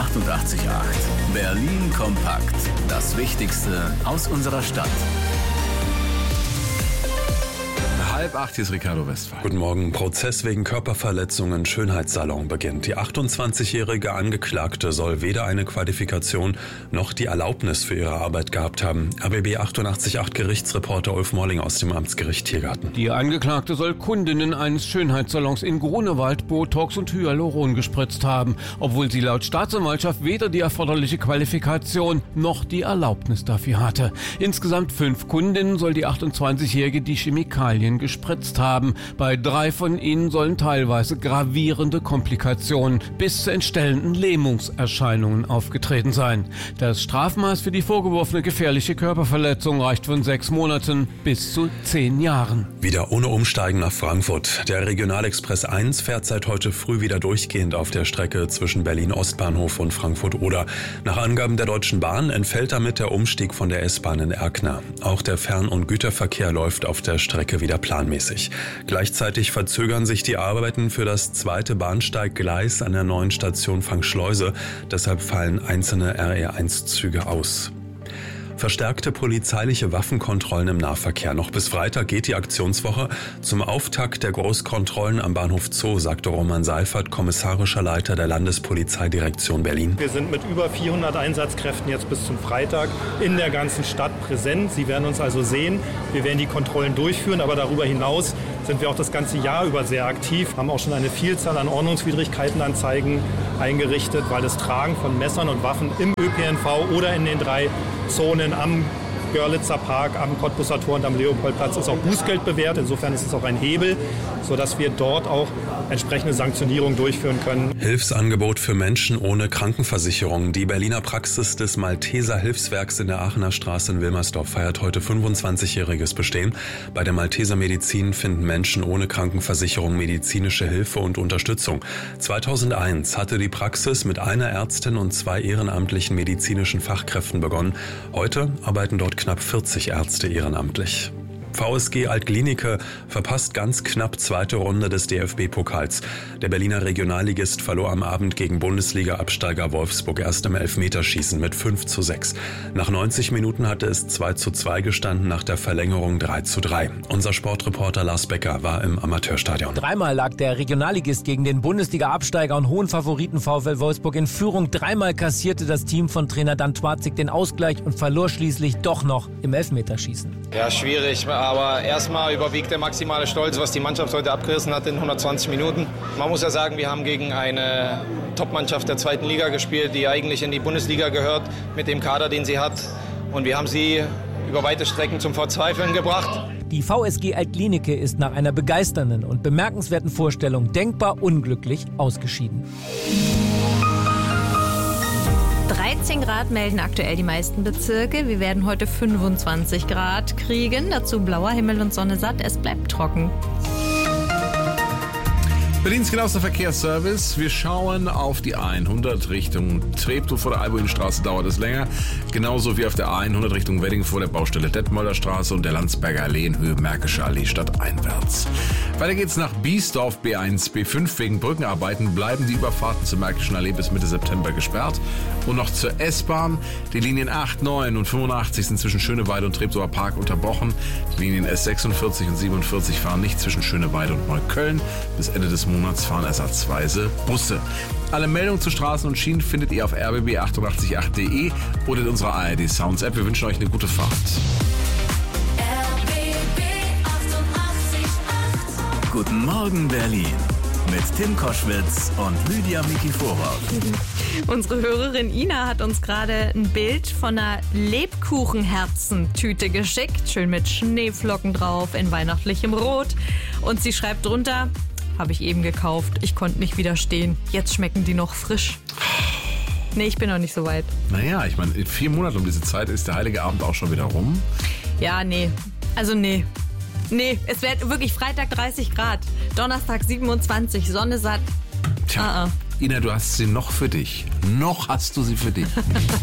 88,8. Berlin kompakt. Das Wichtigste aus unserer Stadt. 7:30, hier ist Ricardo Westphal. Guten Morgen. Prozess wegen Körperverletzungen Schönheitssalon beginnt. Die 28-jährige Angeklagte soll weder eine Qualifikation noch die Erlaubnis für ihre Arbeit gehabt haben. RBB 88,8 Gerichtsreporter Ulf Morling aus dem Amtsgericht Tiergarten. Die Angeklagte soll Kundinnen eines Schönheitssalons in Grunewald Botox und Hyaluron gespritzt haben, obwohl sie laut Staatsanwaltschaft weder die erforderliche Qualifikation noch die Erlaubnis dafür hatte. Insgesamt 5 Kundinnen soll die 28-jährige die Chemikalien gespritzt haben. Bei 3 von ihnen sollen teilweise gravierende Komplikationen bis zu entstellenden Lähmungserscheinungen aufgetreten sein. Das Strafmaß für die vorgeworfene gefährliche Körperverletzung reicht von 6 Monaten bis zu 10 Jahren. Wieder ohne Umsteigen nach Frankfurt. Der Regionalexpress 1 fährt seit heute früh wieder durchgehend auf der Strecke zwischen Berlin-Ostbahnhof und Frankfurt-Oder. Nach Angaben der Deutschen Bahn entfällt damit der Umstieg von der S-Bahn in Erkner. Auch der Fern- und Güterverkehr läuft auf der Strecke wieder planmäßig. Gleichzeitig verzögern sich die Arbeiten für das zweite Bahnsteiggleis an der neuen Station Fangschleuse. Deshalb fallen einzelne RE1-Züge aus. Verstärkte polizeiliche Waffenkontrollen im Nahverkehr. Noch bis Freitag geht die Aktionswoche. Zum Auftakt der Großkontrollen am Bahnhof Zoo, sagte Roman Seifert, kommissarischer Leiter der Landespolizeidirektion Berlin. Wir sind mit über 400 Einsatzkräften jetzt bis zum Freitag in der ganzen Stadt präsent. Sie werden uns also sehen. Wir werden die Kontrollen durchführen, aber darüber hinaus sind wir auch das ganze Jahr über sehr aktiv, haben auch schon eine Vielzahl an Ordnungswidrigkeitenanzeigen eingerichtet, weil das Tragen von Messern und Waffen im ÖPNV oder in den 3 Zonen am Görlitzer Park, am Cottbusser Tor und am Leopoldplatz ist auch Bußgeld bewährt. Insofern ist es auch ein Hebel, sodass wir dort auch entsprechende Sanktionierungen durchführen können. Hilfsangebot für Menschen ohne Krankenversicherung. Die Berliner Praxis des Malteser Hilfswerks in der Aachener Straße in Wilmersdorf feiert heute 25-jähriges Bestehen. Bei der Malteser Medizin finden Menschen ohne Krankenversicherung medizinische Hilfe und Unterstützung. 2001 hatte die Praxis mit einer Ärztin und 2 ehrenamtlichen medizinischen Fachkräften begonnen. Heute arbeiten dort knapp 40 Ärzte ehrenamtlich. VSG Alt-Glienicke verpasst ganz knapp 2. Runde des DFB-Pokals. Der Berliner Regionalligist verlor am Abend gegen Bundesliga-Absteiger Wolfsburg erst im Elfmeterschießen mit 5:6. Nach 90 Minuten hatte es 2:2 gestanden, nach der Verlängerung 3:3. Unser Sportreporter Lars Becker war im Amateurstadion. 3-mal lag der Regionalligist gegen den Bundesliga-Absteiger und hohen Favoriten VfL Wolfsburg in Führung. 3-mal kassierte das Team von Trainer Dan Twazig den Ausgleich und verlor schließlich doch noch im Elfmeterschießen. Ja, schwierig. Aber erstmal überwiegt der maximale Stolz, was die Mannschaft heute abgerissen hat in 120 Minuten. Man muss ja sagen, wir haben gegen eine Top-Mannschaft der 2. Liga gespielt, die eigentlich in die Bundesliga gehört, mit dem Kader, den sie hat. Und wir haben sie über weite Strecken zum Verzweifeln gebracht. Die VSG Alt-Glienicke ist nach einer begeisternden und bemerkenswerten Vorstellung denkbar unglücklich ausgeschieden. 13 Grad melden aktuell die meisten Bezirke. Wir werden heute 25 Grad kriegen. Dazu blauer Himmel und Sonne satt. Es bleibt trocken. Berlins genauester Verkehrsservice. Wir schauen auf die A100 Richtung Treptow vor der Albuinstraße, dauert es länger. Genauso wie auf der A100 Richtung Wedding vor der Baustelle Detmolder Straße und der Landsberger Allee in Höhe Märkische Allee stadteinwärts. Weiter geht's nach Biesdorf B1, B5. Wegen Brückenarbeiten bleiben die Überfahrten zur Märkischen Allee bis Mitte September gesperrt. Und noch zur S-Bahn. Die Linien 8, 9 und 85 sind zwischen Schöneweide und Treptower Park unterbrochen. Die Linien S46 und 47 fahren nicht zwischen Schöneweide und Neukölln. Bis Ende des Monats fahren ersatzweise Busse. Alle Meldungen zu Straßen und Schienen findet ihr auf rbb888.de oder in unserer ARD Sounds App. Wir wünschen euch eine gute Fahrt. Guten Morgen Berlin mit Tim Koschwitz und Lydia Mikiforov. Unsere Hörerin Ina hat uns gerade ein Bild von einer Lebkuchenherzentüte geschickt. Schön mit Schneeflocken drauf in weihnachtlichem Rot. Und sie schreibt drunter: Habe ich eben gekauft. Ich konnte nicht widerstehen. Jetzt schmecken die noch frisch. Nee, ich bin noch nicht so weit. Naja, ich meine, in 4 Monaten um diese Zeit ist der Heilige Abend auch schon wieder rum. Ja, nee. Also nee. Nee, es wird wirklich Freitag 30 Grad. Donnerstag 27, Sonne satt. Tja, Ina, du hast sie noch für dich. Noch hast du sie für dich.